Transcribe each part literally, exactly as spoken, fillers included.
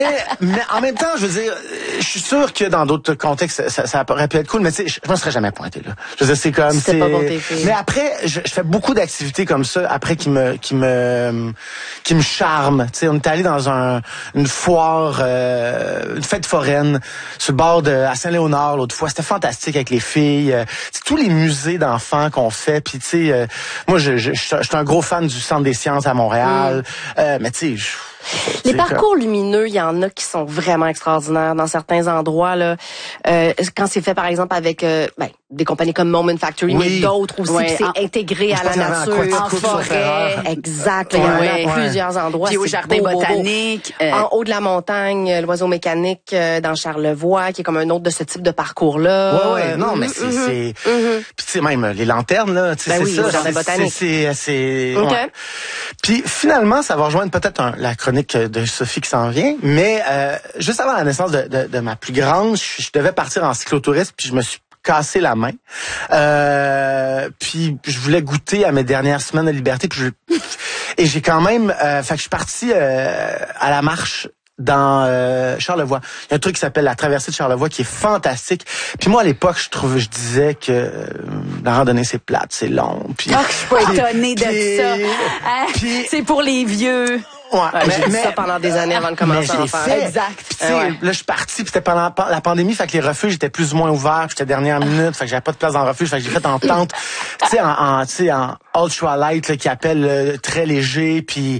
mais en même temps, je veux dire, je suis sûr que dans d'autres contextes, ça, ça aurait pu être cool, mais tu sais, je, je me serais jamais pointé là. Je veux dire, c'est comme c'est. Pas bon tes filles. Mais après, je, je fais beaucoup d'activités comme ça, après qui me, qui me, qui me charment. Tu sais, on est allé dans un, une foire, euh, une fête foraine sur le bord de à Saint-Léonard l'autre fois. C'était fantastique avec les filles. Euh, tous les musées d'enfants qu'on fait. Puis tu sais, euh, moi, je, je, je, je suis un gros fan du Centre des sciences à Montréal. Mm. Euh, mais tu sais. Les parcours lumineux, il y en a qui sont vraiment extraordinaires dans certains endroits là. Euh, quand c'est fait par exemple avec euh, ben, des compagnies comme Moment Factory, oui. mais d'autres aussi, ouais. c'est en, intégré à la nature, en forêt, exact. Ouais, il y en a ouais. plusieurs endroits. Puis au jardin beau, botanique, beau, beau. Euh... en haut de la montagne, l'oiseau mécanique euh, dans Charlevoix, qui est comme un autre de ce type de parcours là. Ouais, ouais, non, mais c'est, mm-hmm. c'est... Mm-hmm. Puis tu sais même les lanternes là, tu sais, ben c'est oui, ça, au jardin botanique. C'est, c'est, c'est... Okay. Ouais. Puis finalement, ça va rejoindre peut-être un, la chronique de Sophie qui s'en vient, mais euh, juste avant la naissance de, de, de ma plus grande, je, je devais partir en cyclotourisme, puis je me suis cassé la main. Euh, puis je voulais goûter à mes dernières semaines de liberté, puis je, et j'ai quand même, euh, fait que je suis parti euh, à la marche dans euh, Charlevoix. Il y a un truc qui s'appelle la traversée de Charlevoix qui est fantastique. Puis moi à l'époque, je trouve je disais que euh, la randonnée c'est plate, c'est long. Puis oh, je suis pas étonnée de ça. Hein? Puis, c'est pour les vieux. Ouais, ouais mais, j'ai fait ça pendant des années avant de commencer à en faire. Fait. Exact. Puis, tu sais, ouais. Là, je suis parti, puis c'était pendant la pandémie, fait que les refuges étaient plus ou moins ouverts, puis j'étais dernière minute, fait que j'avais pas de place dans le refuge, fait que j'ai fait en tente, tu sais, en, en, tu sais, en ultralight, là, qui appelle euh, très léger, puis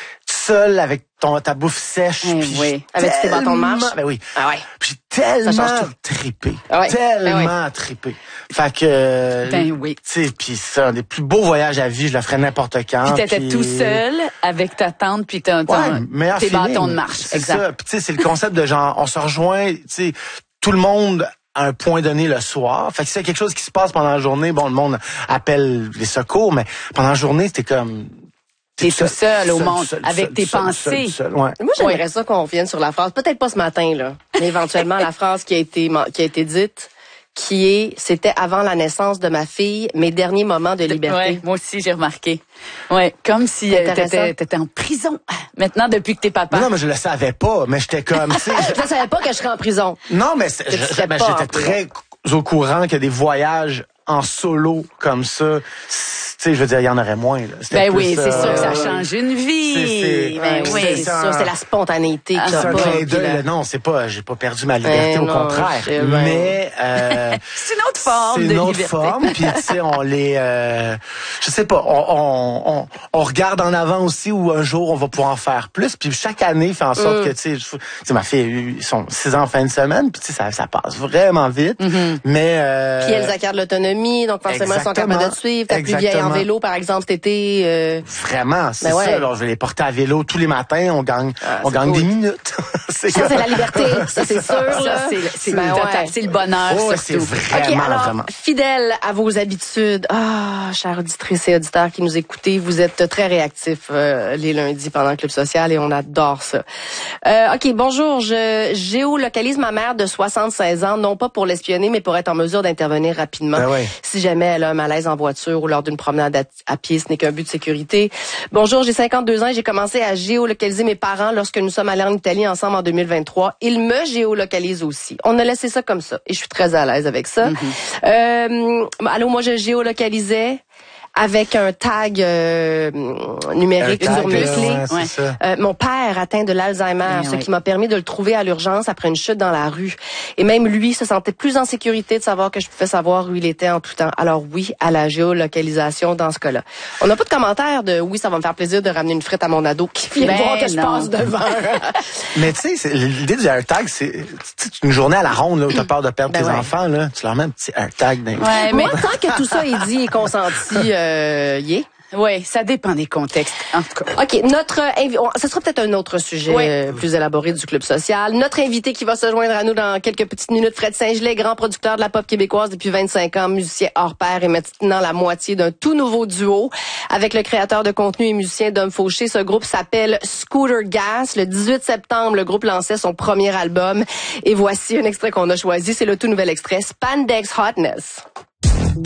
seul avec ton ta bouffe sèche, mmh, puis oui. Avec tes bâtons de marche. Ben oui. Ah ouais. Puis j'ai tellement trippé, ah ouais. tellement ben oui. trippé. Fait que, ben oui. Tu sais, puis c'est un des plus beaux voyages à vie, je le ferais n'importe quand. Puis t'étais pis... tout seul avec ta tante puis ton, ton ouais, tes feeling. Bâtons de marche. C'est exact. ça. Puis tu sais, c'est le concept de genre, on se rejoint, tu sais, tout le monde à un point donné le soir. Fait que s'il y a quelque chose qui se passe pendant la journée, bon, le monde appelle les secours, mais pendant la journée, c'était comme... T'es tout seul, seul au monde, seul, avec seul, tes seul, pensées. Seul, seul, ouais. Moi, j'aimerais ouais. ça qu'on revienne sur la phrase, peut-être pas ce matin, là, mais éventuellement la phrase qui a été qui a été dite, qui est « C'était avant la naissance de ma fille, mes derniers moments de liberté. » Ouais, moi aussi, j'ai remarqué. Ouais, comme si euh, t'étais, t'étais en prison. Maintenant, depuis que t'es papa. Non, mais je le savais pas, mais j'étais comme... je ne savais pas que je serais en prison. Non, mais je, je, ben, j'étais très au courant qu'il y a des voyages en solo comme ça. Tu sais, je veux dire, il y en aurait moins. Là. Ben plus, oui, c'est euh, sûr que ça change une vie. C'est, c'est, ben c'est, oui, c'est, c'est sûr, c'est la spontanéité. Ah, c'est un clin d'œil. Non, c'est pas, j'ai pas perdu ma liberté, ben au non, contraire. Mais euh, c'est une autre forme c'est de une autre liberté. forme. Puis tu sais, on les, euh, je sais pas, on, on, on, on regarde en avant aussi où un jour on va pouvoir en faire plus. Puis chaque année fait en sorte mm. que tu sais, ma fille, ils sont six ans en fin de semaine. Puis tu sais, ça, ça passe vraiment vite. Mm-hmm. Mais euh, puis elles acquièrent l'autonomie, donc forcément elles sont capables de te suivre. Ta plus vieille en vélo, par exemple, cet été. Euh... Vraiment, c'est ben ouais. ça. Alors, je vais les porter à vélo tous les matins. On gagne, ah, on gagne cool. des minutes. c'est ça, c'est la liberté. Ça, c'est sûr. Là. Ça, c'est, c'est, ben ouais. c'est le bonheur, oh, surtout. C'est vraiment, okay, alors, vraiment. Fidèle à vos habitudes. Ah, chères auditrices et auditeurs qui nous écoutez, vous êtes très réactifs euh, les lundis pendant le Club Social et on adore ça. Euh, OK, bonjour. Je géolocalise ma mère de soixante-seize ans, non pas pour l'espionner, mais pour être en mesure d'intervenir rapidement. Ben ouais. Si jamais elle a un malaise en voiture ou lors d'une promenade à, à pied, ce n'est qu'un but de sécurité. Bonjour, j'ai cinquante-deux ans et j'ai commencé à géolocaliser mes parents lorsque nous sommes allés en Italie ensemble en deux mille vingt-trois. Ils me géolocalisent aussi. On a laissé ça comme ça et je suis très à l'aise avec ça. Mm-hmm. Euh, allô, moi je géolocalisais avec un tag euh, numérique un tag, sur mes clés. Ouais, ouais. Euh, mon père atteint de l'Alzheimer, oui, ce oui. qui m'a permis de le trouver à l'urgence après une chute dans la rue. Et même lui se sentait plus en sécurité de savoir que je pouvais savoir où il était en tout temps. Alors oui, à la géolocalisation dans ce cas-là. On n'a pas de commentaire de oui, ça va me faire plaisir de ramener une frite à mon ado qui vient ben voir que non. je passe devant. Mais tu sais, l'idée du AirTag, c'est une journée à la ronde là, où tu as peur de perdre ben tes ouais. enfants. Là, tu leur mets un petit AirTag dans les ouais, mais... Moi, tant que tout ça est dit et consenti, euh, yeah. Oui, ça dépend des contextes. En tout cas. OK, notre invi- ce sera peut-être un autre sujet oui. euh, plus élaboré du Club Social. Notre invité qui va se joindre à nous dans quelques petites minutes, Fred Saint-Gelais, grand producteur de la pop québécoise depuis vingt-cinq ans, musicien hors pair et maintenant la moitié d'un tout nouveau duo avec le créateur de contenu et musicien Dom Fauché. Ce groupe s'appelle Scooter Gas. Le dix-huit septembre, le groupe lançait son premier album et voici un extrait qu'on a choisi. C'est le tout nouvel extrait Spandex Hotness.